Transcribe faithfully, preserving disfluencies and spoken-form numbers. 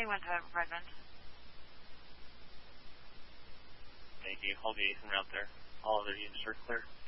They went to Redmond. Thank you. Hold the Ethan route there. All other units are clear.